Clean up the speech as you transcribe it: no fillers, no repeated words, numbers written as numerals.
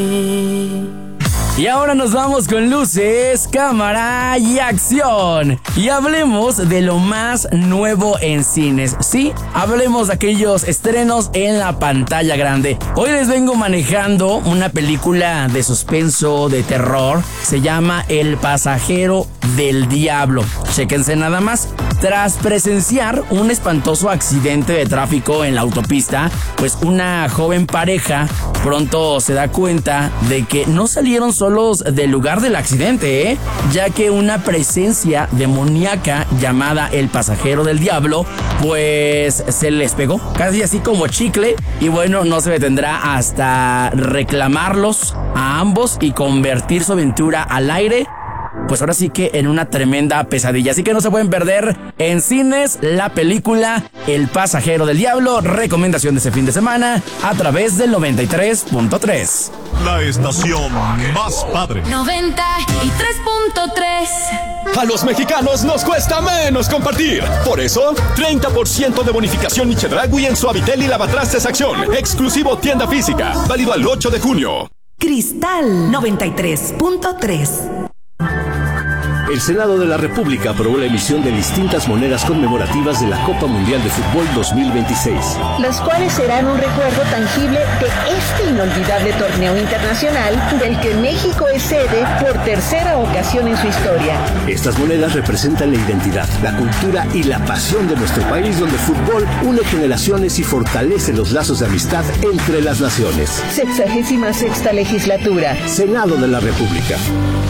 Y ahora nos vamos con luces, cámara y acción. Y hablemos de lo más nuevo en cines. Sí, hablemos de aquellos estrenos en la pantalla grande. Hoy les vengo manejando una película de suspenso, de terror. Se llama El pasajero del diablo. Chéquense nada más. Tras presenciar un espantoso accidente de tráfico en la autopista, pues una joven pareja pronto se da cuenta de que no salieron solos del lugar del accidente, ya que una presencia demoníaca llamada el pasajero del diablo, pues se les pegó, casi así como chicle, y bueno, no se detendrá hasta reclamarlos a ambos y convertir su aventura al aire, pues ahora sí que en una tremenda pesadilla. Así que no se pueden perder en cines la película El pasajero del diablo, recomendación de este fin de semana a través del 93.3. La estación más padre. 93.3. A los mexicanos nos cuesta menos compartir. Por eso, 30% de bonificación Chedragui en Suavitel y Lavatrastes Acción. Exclusivo tienda física. Válido al 8 de junio. Cristal 93.3. El Senado de la República aprobó la emisión de distintas monedas conmemorativas de la Copa Mundial de Fútbol 2026. Las cuales serán un recuerdo tangible de este inolvidable torneo internacional del que México es sede por tercera ocasión en su historia. Estas monedas representan la identidad, la cultura y la pasión de nuestro país, donde el fútbol une generaciones y fortalece los lazos de amistad entre las naciones. 66ª legislatura. Senado de la República.